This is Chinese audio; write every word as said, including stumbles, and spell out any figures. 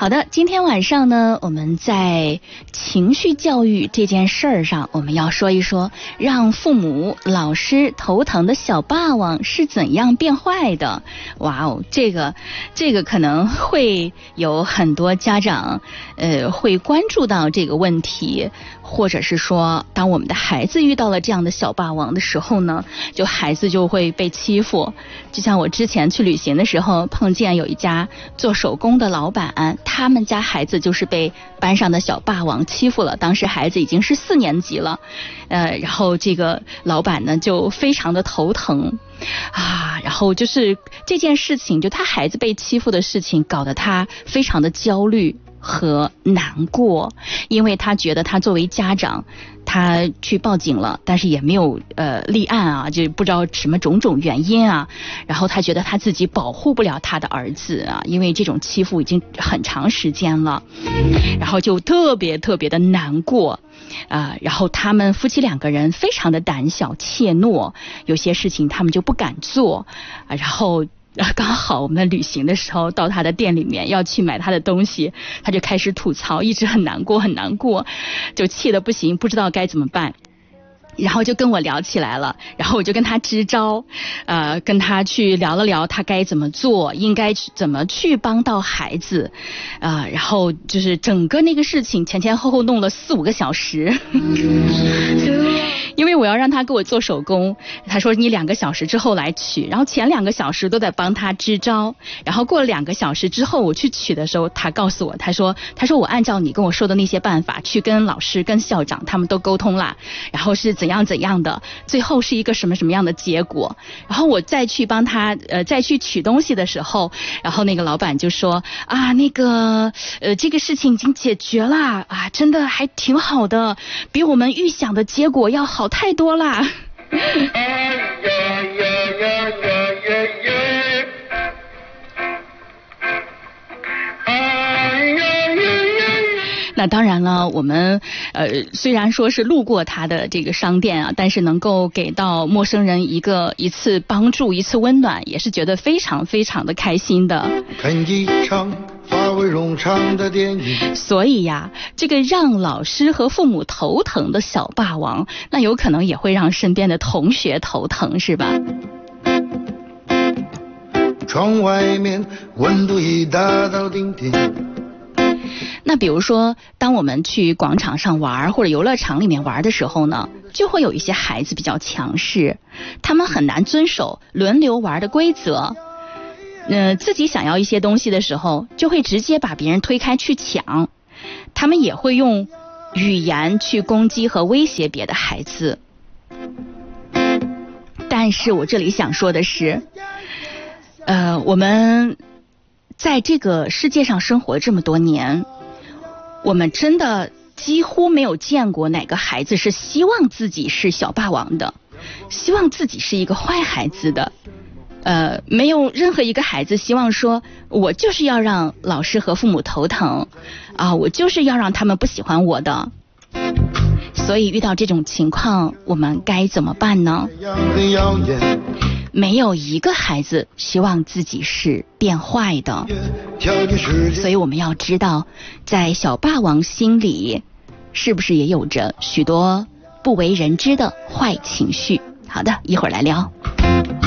好的，今天晚上呢，我们在情绪教育这件事儿上，我们要说一说让父母、老师头疼的小霸王是怎样变坏的。哇哦，这个这个可能会有很多家长呃会关注到这个问题，或者是说，当我们的孩子遇到了这样的小霸王的时候呢，就孩子就会被欺负。就像我之前去旅行的时候，碰见有一家做手工的老板，他们家孩子就是被班上的小霸王欺负了。当时孩子已经是四年级了，呃，然后这个老板呢就非常的头疼啊，然后就是这件事情，就他孩子被欺负的事情，搞得他非常的焦虑和难过，因为他觉得他作为家长，他去报警了，但是也没有呃立案啊，就不知道什么种种原因啊，然后他觉得他自己保护不了他的儿子啊，因为这种欺负已经很长时间了，然后就特别特别的难过啊、呃，然后他们夫妻两个人非常的胆小怯懦，有些事情他们就不敢做啊，然后刚好我们旅行的时候到他的店里面要去买他的东西，他就开始吐槽，一直很难过很难过，就气得不行，不知道该怎么办，然后就跟我聊起来了，然后我就跟他支招，呃，跟他去聊了聊他该怎么做，应该怎么去帮到孩子，啊、呃，然后就是整个那个事情前前后后弄了四五个小时。因为我要让他给我做手工，他说你两个小时之后来取，然后前两个小时都在帮他支招，然后过了两个小时之后我去取的时候，他告诉我，他说他说我按照你跟我说的那些办法去跟老师跟校长他们都沟通了，然后是怎样怎样的，最后是一个什么什么样的结果，然后我再去帮他呃再去取东西的时候，然后那个老板就说啊那个呃这个事情已经解决了啊，真的还挺好的，比我们预想的结果要好太多啦。那当然了，我们呃虽然说是路过他的这个商店啊，但是能够给到陌生人一个一次帮助，一次温暖，也是觉得非常非常的开心的。看一场发为冗长的电影。所以呀，这个让老师和父母头疼的小霸王，那有可能也会让身边的同学头疼，是吧？窗外面温度已达到顶点。那比如说，当我们去广场上玩或者游乐场里面玩的时候呢，就会有一些孩子比较强势，他们很难遵守轮流玩的规则。呃，自己想要一些东西的时候，就会直接把别人推开去抢。他们也会用语言去攻击和威胁别的孩子。但是我这里想说的是，呃，我们在这个世界上生活这么多年，我们真的几乎没有见过哪个孩子是希望自己是小霸王的，希望自己是一个坏孩子的。呃，没有任何一个孩子希望说我就是要让老师和父母头疼啊，我就是要让他们不喜欢我的。所以遇到这种情况，我们该怎么办呢？没有一个孩子希望自己是变坏的，所以我们要知道，在小霸王心里是不是也有着许多不为人知的坏情绪。好的，一会儿来聊。